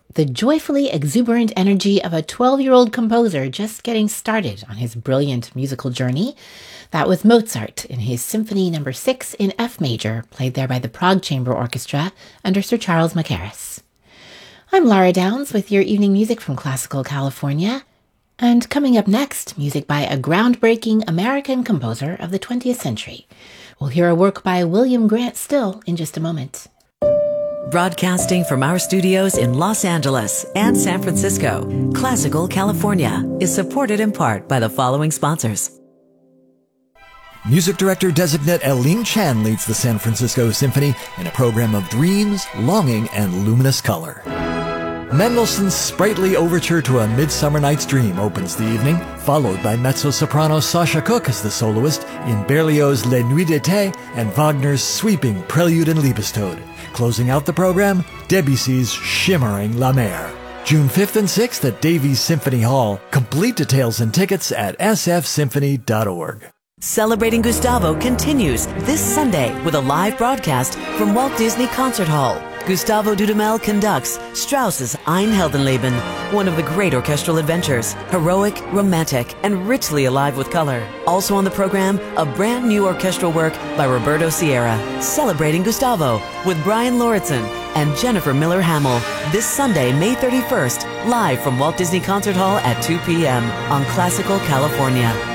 the joyfully exuberant energy of a 12-year-old composer just getting started on his brilliant musical journey. That was Mozart in his Symphony No. 6 in F major, played there by the Prague Chamber Orchestra under Sir Charles Mackerras. I'm Laura Downs with your evening music from Classical California. And coming up next, music by a groundbreaking American composer of the 20th century. We'll hear a work by William Grant Still in just a moment. Broadcasting from our studios in Los Angeles and San Francisco, Classical California is supported in part by the following sponsors. Music director designate Eileen Chan leads the San Francisco Symphony in a program of dreams, longing, and luminous color. Mendelssohn's sprightly overture to A Midsummer Night's Dream opens the evening, followed by mezzo-soprano Sasha Cook as the soloist in Berlioz' Les Nuits d'été and Wagner's sweeping Prelude and Liebestod. Closing out the program, Debussy's shimmering La Mer. June 5th and 6th at Davies Symphony Hall. Complete details and tickets at sfsymphony.org. Celebrating Gustavo continues this Sunday with a live broadcast from Walt Disney Concert Hall. Gustavo Dudamel conducts Strauss's Ein Heldenleben, one of the great orchestral adventures, heroic, romantic, and richly alive with color. Also on the program, a brand new orchestral work by Roberto Sierra, Celebrating Gustavo, with Brian Lauritsen and Jennifer Miller Hamill, this Sunday, May 31st, live from Walt Disney Concert Hall at 2 p.m. on Classical California.